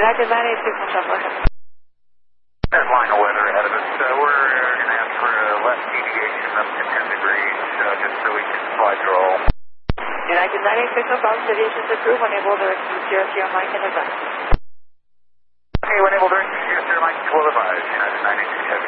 United 986 Michelle, go ahead. There's line of weather ahead of us. We're going to ask for a left deviation up to 10 degrees, just so we can slide roll. United 986 Michelle, deviations approved, unable to receive 00 Mike in advance. Okay, when able to receive 00 Mike, will advise United 986 Heavy.